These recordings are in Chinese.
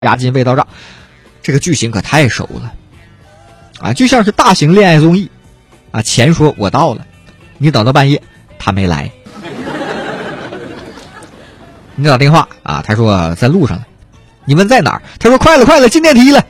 押金未到账，这个剧情可太熟了啊，就像是大型恋爱综艺啊，钱说我到了，你等到半夜他没来，你打电话啊，他说在路上了，你问在哪儿，他说快了进电梯了。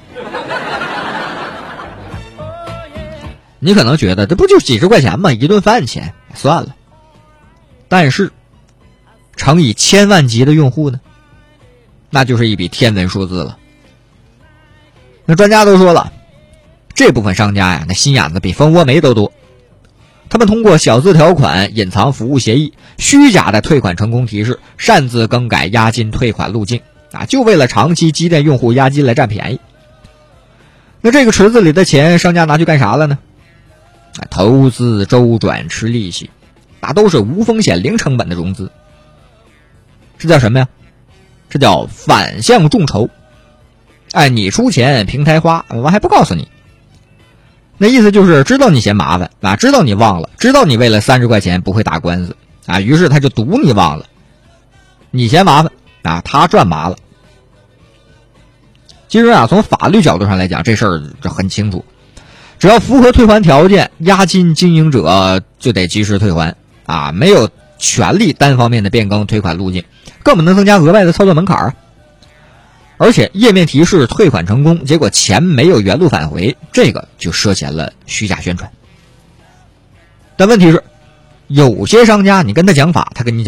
你可能觉得这不就几十块钱吗，一顿饭钱算了，但是乘以千万级的用户呢，那就是一笔天文数字了。那专家都说了，这部分商家呀，那心眼子比蜂窝煤都多。他们通过小字条款、隐藏服务协议、虚假的退款成功提示，擅自更改押金退款路径啊，就为了长期积淀用户押金来占便宜。那这个池子里的钱，商家拿去干啥了呢？投资周转吃利息，那都是无风险零成本的融资。这叫什么呀？这叫反向众筹。哎，你出钱，平台花，我还不告诉你。那意思就是知道你嫌麻烦啊，知道你忘了，知道你为了30块钱不会打官司啊，于是他就赌你忘了，你嫌麻烦啊，他赚麻了。其实啊，从法律角度上来讲，这事儿很清楚，只要符合退还条件，押金经营者就得及时退还啊，没有权利单方面的变更退款路径，更不能增加额外的操作门槛啊。而且页面提示退款成功，结果钱没有原路返回，这个就涉嫌了虚假宣传。但问题是，有些商家你跟他讲法，他跟你讲